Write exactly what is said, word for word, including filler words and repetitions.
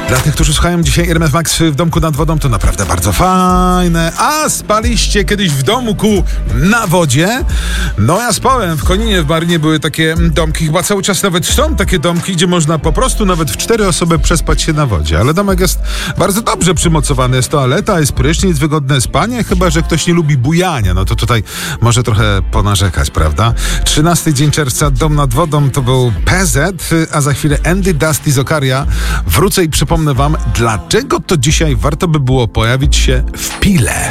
Dla tych, którzy słuchają dzisiaj R M F Max w domku nad wodą, to naprawdę bardzo fajne. A spaliście kiedyś w domku na wodzie? No ja spałem w Koninie, w Barynie były takie domki, chyba cały czas nawet są takie domki, gdzie można po prostu nawet w cztery osoby przespać się na wodzie. Ale domek jest bardzo dobrze przymocowany, jest toaleta, jest prysznic, wygodne spanie, chyba że ktoś nie lubi bujania, no to tutaj może trochę ponarzekać, prawda? trzynasty dzień czerwca, dom nad wodą, to był P Z, a za chwilę Andy Dusty z Okaria. Wrócę i przypomnę wam, dlaczego to dzisiaj warto by było pojawić się w Pile.